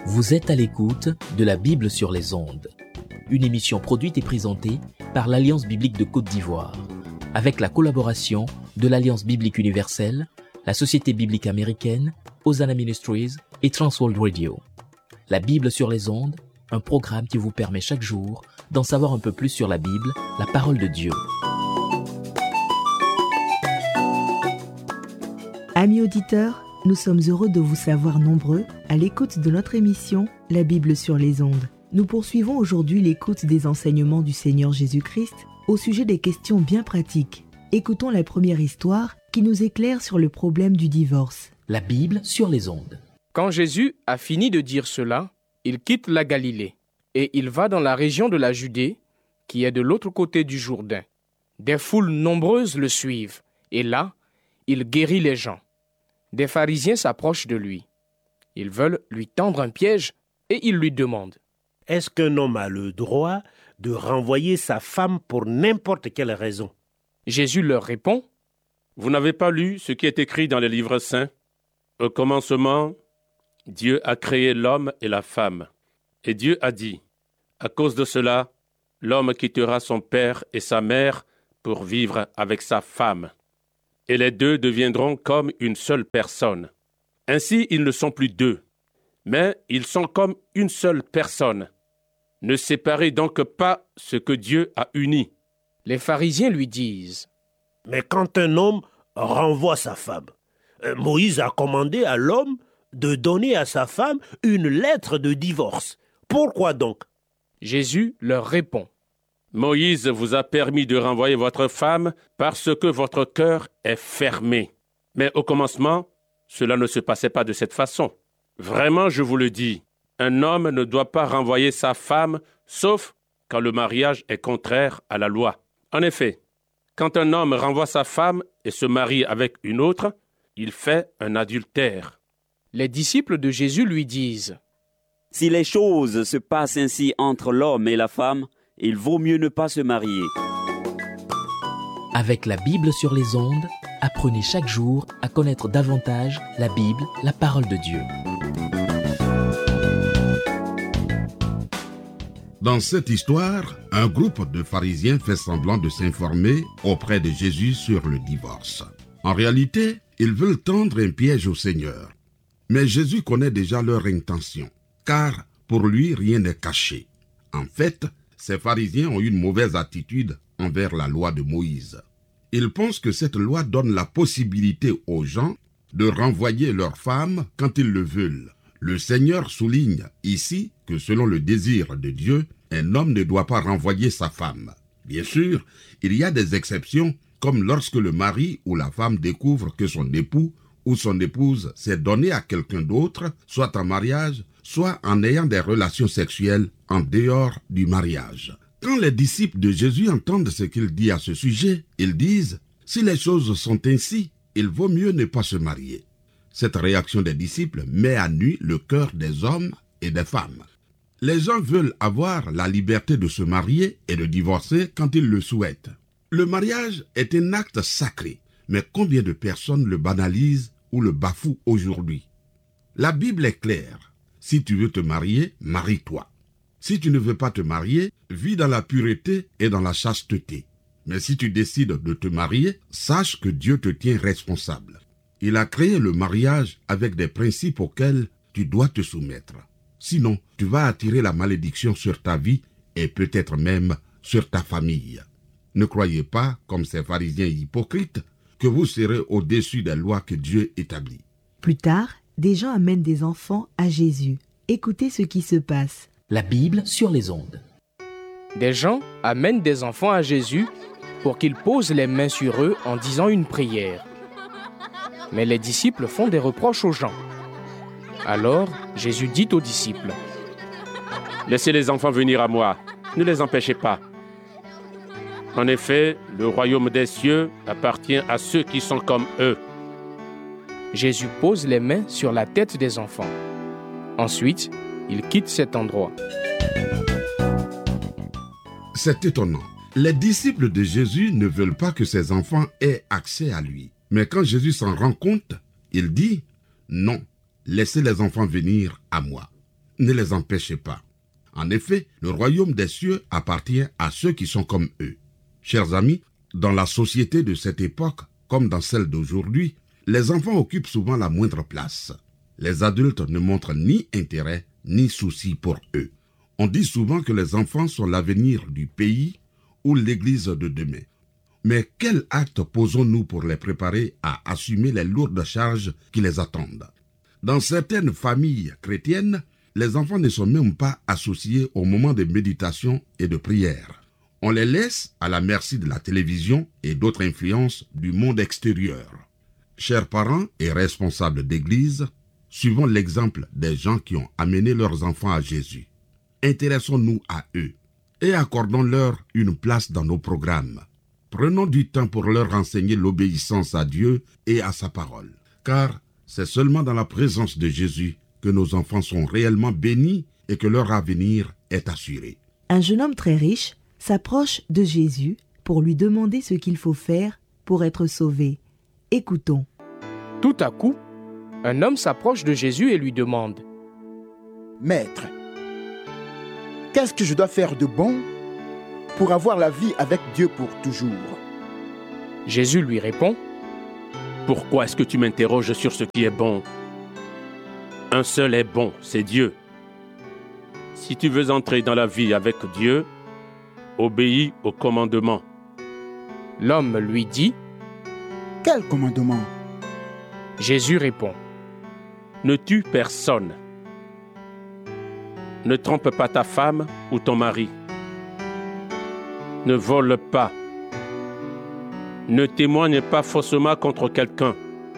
Vous êtes à l'écoute de la Bible sur les ondes, une émission produite et présentée par l'Alliance biblique de Côte d'Ivoire, avec la collaboration de l'Alliance biblique universelle, la Société biblique américaine, Hosanna Ministries et Transworld Radio. La Bible sur les ondes, un programme qui vous permet chaque jour d'en savoir un peu plus sur la Bible, la parole de Dieu. Amis auditeurs, nous sommes heureux de vous savoir nombreux à l'écoute de notre émission La Bible sur les ondes. Nous poursuivons aujourd'hui l'écoute des enseignements du Seigneur Jésus-Christ au sujet des questions bien pratiques. Écoutons la première histoire qui nous éclaire sur le problème du divorce. La Bible sur les ondes. Quand Jésus a fini de dire cela, il quitte la Galilée et il va dans la région de la Judée, qui est de l'autre côté du Jourdain. Des foules nombreuses le suivent et là, il guérit les gens. Des pharisiens s'approchent de lui. Ils veulent lui tendre un piège et ils lui demandent : Est-ce qu'un homme a le droit de renvoyer sa femme pour n'importe quelle raison ? Jésus leur répond : Vous n'avez pas lu ce qui est écrit dans les livres saints ? Au commencement, Dieu a créé l'homme et la femme. Et Dieu a dit : à cause de cela, l'homme quittera son père et sa mère pour vivre avec sa femme. Et les deux deviendront comme une seule personne. Ainsi, ils ne sont plus deux, mais ils sont comme une seule personne. Ne séparez donc pas ce que Dieu a uni. Les pharisiens lui disent : Mais quand un homme renvoie sa femme, Moïse a commandé à l'homme de donner à sa femme une lettre de divorce. Pourquoi donc ? Jésus leur répond : Moïse vous a permis de renvoyer votre femme parce que votre cœur est fermé. Mais au commencement, cela ne se passait pas de cette façon. Vraiment, je vous le dis, un homme ne doit pas renvoyer sa femme, sauf quand le mariage est contraire à la loi. En effet, quand un homme renvoie sa femme et se marie avec une autre, il fait un adultère. Les disciples de Jésus lui disent : Si les choses se passent ainsi entre l'homme et la femme, il vaut mieux ne pas se marier. Avec la Bible sur les ondes, apprenez chaque jour à connaître davantage la Bible, la parole de Dieu. Dans cette histoire, un groupe de pharisiens fait semblant de s'informer auprès de Jésus sur le divorce. En réalité, ils veulent tendre un piège au Seigneur. Mais Jésus connaît déjà leur intention, car pour lui, rien n'est caché. En fait, ces pharisiens ont une mauvaise attitude envers la loi de Moïse. Ils pensent que cette loi donne la possibilité aux gens de renvoyer leurs femmes quand ils le veulent. Le Seigneur souligne ici que selon le désir de Dieu, un homme ne doit pas renvoyer sa femme. Bien sûr, il y a des exceptions, comme lorsque le mari ou la femme découvre que son époux ou son épouse s'est donné à quelqu'un d'autre, soit en mariage, soit en ayant des relations sexuelles en dehors du mariage. Quand les disciples de Jésus entendent ce qu'il dit à ce sujet, ils disent « Si les choses sont ainsi, il vaut mieux ne pas se marier ». Cette réaction des disciples met à nu le cœur des hommes et des femmes. Les gens veulent avoir la liberté de se marier et de divorcer quand ils le souhaitent. Le mariage est un acte sacré, mais combien de personnes le banalisent ou le bafouent aujourd'hui ? La Bible est claire. Si tu veux te marier, marie-toi. Si tu ne veux pas te marier, vis dans la pureté et dans la chasteté. Mais si tu décides de te marier, sache que Dieu te tient responsable. Il a créé le mariage avec des principes auxquels tu dois te soumettre. Sinon, tu vas attirer la malédiction sur ta vie et peut-être même sur ta famille. Ne croyez pas, comme ces pharisiens hypocrites, que vous serez au-dessus des lois que Dieu établit. Plus tard, des gens amènent des enfants à Jésus. Écoutez ce qui se passe. La Bible sur les ondes. Des gens amènent des enfants à Jésus pour qu'il pose les mains sur eux en disant une prière. Mais les disciples font des reproches aux gens. Alors, Jésus dit aux disciples : Laissez les enfants venir à moi, ne les empêchez pas. En effet, le royaume des cieux appartient à ceux qui sont comme eux. Jésus pose les mains sur la tête des enfants. Ensuite, il quitte cet endroit. C'est étonnant. Les disciples de Jésus ne veulent pas que ses enfants aient accès à lui. Mais quand Jésus s'en rend compte, il dit « Non, laissez les enfants venir à moi. » ne les empêchez pas. En effet, le royaume des cieux appartient à ceux qui sont comme eux. Chers amis, dans la société de cette époque, comme dans celle d'aujourd'hui, les enfants occupent souvent la moindre place. Les adultes ne montrent ni intérêt, ni souci pour eux. On dit souvent que les enfants sont l'avenir du pays ou l'Église de demain. Mais quel acte posons-nous pour les préparer à assumer les lourdes charges qui les attendent? Dans certaines familles chrétiennes, les enfants ne sont même pas associés au moment de méditation et de prière. On les laisse à la merci de la télévision et d'autres influences du monde extérieur. Chers parents et responsables d'église, suivons l'exemple des gens qui ont amené leurs enfants à Jésus. Intéressons-nous à eux et accordons-leur une place dans nos programmes. Prenons du temps pour leur enseigner l'obéissance à Dieu et à sa parole, car c'est seulement dans la présence de Jésus que nos enfants sont réellement bénis et que leur avenir est assuré. Un jeune homme très riche s'approche de Jésus pour lui demander ce qu'il faut faire pour être sauvé. Écoutons. Tout à coup, un homme s'approche de Jésus et lui demande: Maître, qu'est-ce que je dois faire de bon pour avoir la vie avec Dieu pour toujours? Jésus lui répond: Pourquoi est-ce que tu m'interroges sur ce qui est bon? Un seul est bon, c'est Dieu. Si tu veux entrer dans la vie avec Dieu, obéis aux commandements. L'homme lui dit: Quel commandement? Jésus répond: Ne tue personne. Ne trompe pas ta femme ou ton mari. Ne vole pas. Ne témoigne pas faussement contre quelqu'un.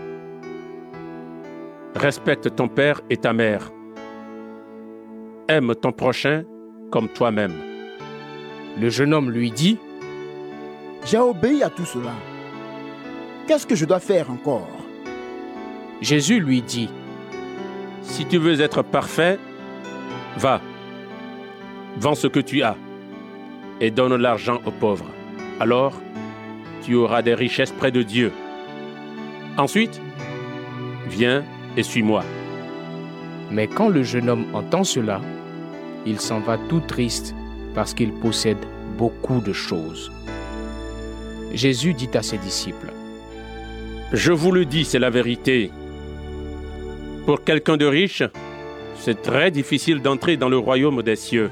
Respecte ton père et ta mère. Aime ton prochain comme toi-même. Le jeune homme lui dit: J'ai obéi à tout cela. Qu'est-ce que je dois faire encore? Jésus lui dit: Si tu veux être parfait, va, vends ce que tu as et donne l'argent aux pauvres. Alors, tu auras des richesses près de Dieu. Ensuite, viens et suis-moi. Mais quand le jeune homme entend cela, il s'en va tout triste parce qu'il possède beaucoup de choses. Jésus dit à ses disciples: Je vous le dis, c'est la vérité. Pour quelqu'un de riche, c'est très difficile d'entrer dans le royaume des cieux.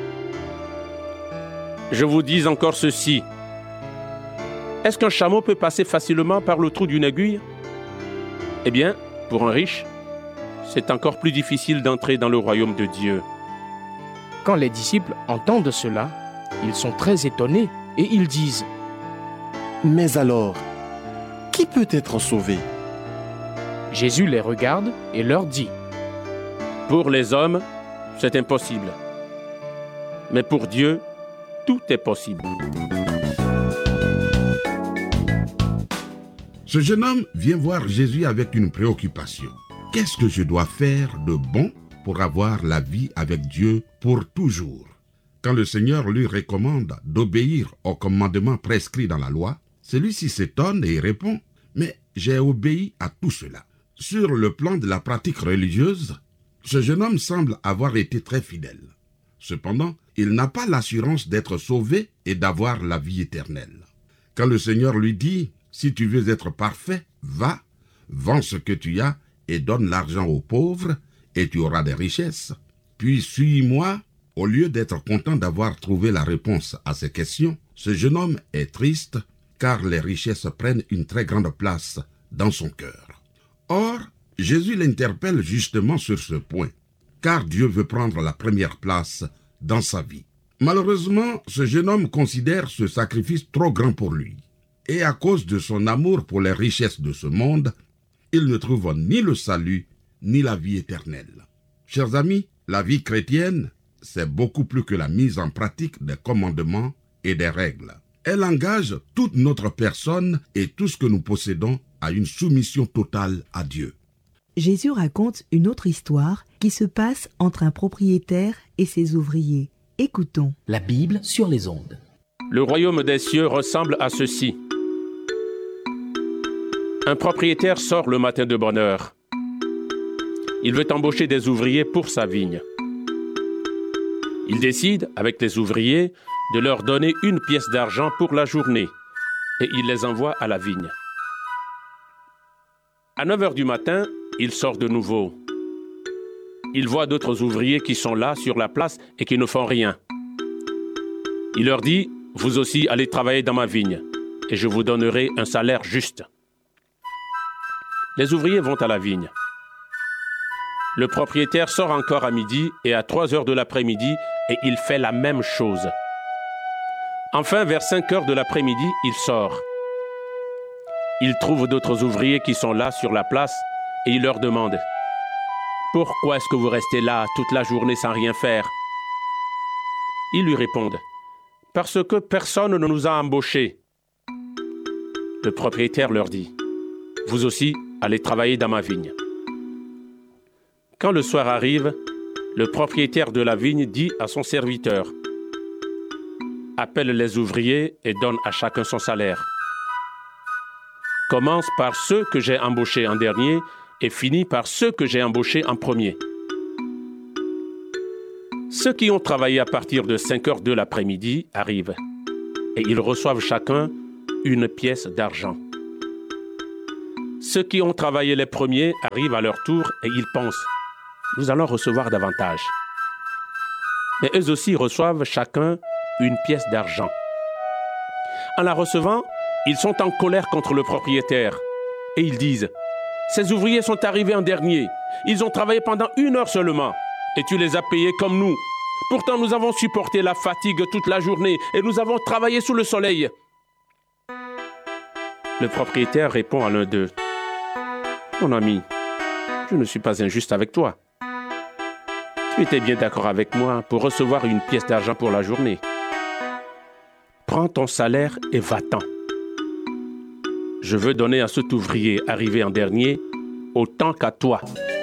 Je vous dis encore ceci. Est-ce qu'un chameau peut passer facilement par le trou d'une aiguille? Eh bien, pour un riche, c'est encore plus difficile d'entrer dans le royaume de Dieu. Quand les disciples entendent cela, ils sont très étonnés et ils disent: Mais alors, qui peut être sauvé? Jésus les regarde et leur dit: Pour les hommes, c'est impossible. Mais pour Dieu, tout est possible. Ce jeune homme vient voir Jésus avec une préoccupation. Qu'est-ce que je dois faire de bon pour avoir la vie avec Dieu pour toujours? Quand le Seigneur lui recommande d'obéir aux commandements prescrits dans la loi, celui-ci s'étonne et répond: Mais j'ai obéi à tout cela. Sur le plan de la pratique religieuse, ce jeune homme semble avoir été très fidèle. Cependant, il n'a pas l'assurance d'être sauvé et d'avoir la vie éternelle. Quand le Seigneur lui dit: Si tu veux être parfait, va, vends ce que tu as et donne l'argent aux pauvres, et tu auras des richesses. Puis suis-moi. Au lieu d'être content d'avoir trouvé la réponse à ces questions, ce jeune homme est triste, car les richesses prennent une très grande place dans son cœur. Or, Jésus l'interpelle justement sur ce point, car Dieu veut prendre la première place dans sa vie. Malheureusement, ce jeune homme considère ce sacrifice trop grand pour lui. Et à cause de son amour pour les richesses de ce monde, il ne trouve ni le salut, ni la vie éternelle. Chers amis, la vie chrétienne, c'est beaucoup plus que la mise en pratique des commandements et des règles. Elle engage toute notre personne et tout ce que nous possédons à une soumission totale à Dieu. Jésus raconte une autre histoire qui se passe entre un propriétaire et ses ouvriers. Écoutons. La Bible sur les ondes. Le royaume des cieux ressemble à ceci. Un propriétaire sort le matin de bonne heure. Il veut embaucher des ouvriers pour sa vigne. Il décide, avec les ouvriers, de leur donner une pièce d'argent pour la journée et il les envoie à la vigne. À 9h du matin, il sort de nouveau. Il voit d'autres ouvriers qui sont là sur la place et qui ne font rien. Il leur dit, « Vous aussi allez travailler dans ma vigne et je vous donnerai un salaire juste. » Les ouvriers vont à la vigne. Le propriétaire sort encore à midi et à 3h de l'après-midi et il fait la même chose. Enfin, vers 5h de l'après-midi, il sort. Il trouve d'autres ouvriers qui sont là sur la place et il leur demande « Pourquoi est-ce que vous restez là toute la journée sans rien faire ?» Ils lui répondent « Parce que personne ne nous a embauchés. » Le propriétaire leur dit « Vous aussi, allez travailler dans ma vigne. » Quand le soir arrive, le propriétaire de la vigne dit à son serviteur « Appelle les ouvriers et donne à chacun son salaire. Commence par ceux que j'ai embauchés en dernier et finis par ceux que j'ai embauchés en premier. » Ceux qui ont travaillé à partir de 5h de l'après-midi arrivent et ils reçoivent chacun une pièce d'argent. Ceux qui ont travaillé les premiers arrivent à leur tour et ils pensent « Nous allons recevoir davantage. » Mais eux aussi reçoivent chacun une pièce d'argent. En la recevant, ils sont en colère contre le propriétaire et ils disent « Ces ouvriers sont arrivés en dernier. Ils ont travaillé pendant 1 heure seulement et tu les as payés comme nous. Pourtant, nous avons supporté la fatigue toute la journée et nous avons travaillé sous le soleil. » Le propriétaire répond à l'un d'eux « Mon ami, je ne suis pas injuste avec toi. Tu étais bien d'accord avec moi pour recevoir une pièce d'argent pour la journée. Prends ton salaire et va-t'en. Je veux donner à cet ouvrier arrivé en dernier autant qu'à toi. »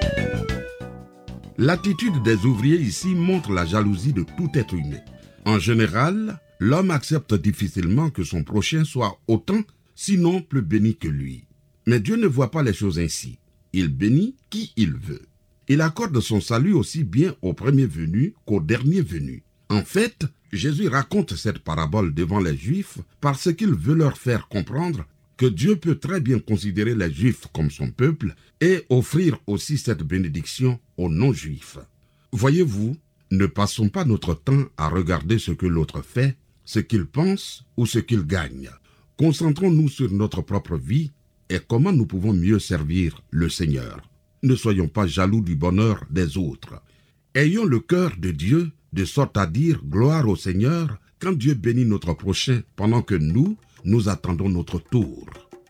L'attitude des ouvriers ici montre la jalousie de tout être humain. En général, l'homme accepte difficilement que son prochain soit autant, sinon plus béni que lui. Mais Dieu ne voit pas les choses ainsi. Il bénit qui il veut. Il accorde son salut aussi bien au premier venu qu'au dernier venu. En fait, Jésus raconte cette parabole devant les Juifs parce qu'il veut leur faire comprendre que Dieu peut très bien considérer les Juifs comme son peuple et offrir aussi cette bénédiction aux non-Juifs. Voyez-vous, ne passons pas notre temps à regarder ce que l'autre fait, ce qu'il pense ou ce qu'il gagne. Concentrons-nous sur notre propre vie et comment nous pouvons mieux servir le Seigneur. Ne soyons pas jaloux du bonheur des autres. Ayons le cœur de Dieu, de sorte à dire gloire au Seigneur quand Dieu bénit notre prochain pendant que nous attendons notre tour.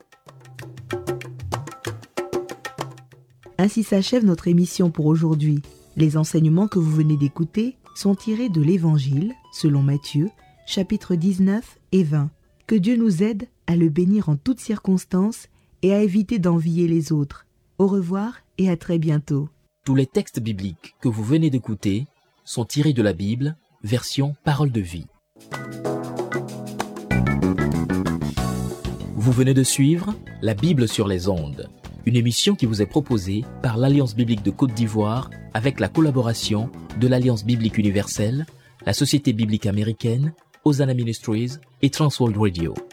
Ainsi s'achève notre émission pour aujourd'hui. Les enseignements que vous venez d'écouter sont tirés de l'Évangile, selon Matthieu, chapitres 19 et 20. Que Dieu nous aide à le bénir en toutes circonstances et à éviter d'envier les autres. Au revoir et à très bientôt. Tous les textes bibliques que vous venez d'écouter sont tirés de la Bible, version Parole de vie. Vous venez de suivre La Bible sur les ondes, une émission qui vous est proposée par l'Alliance biblique de Côte d'Ivoire avec la collaboration de l'Alliance biblique universelle, la Société biblique américaine, Hosanna Ministries et Transworld Radio.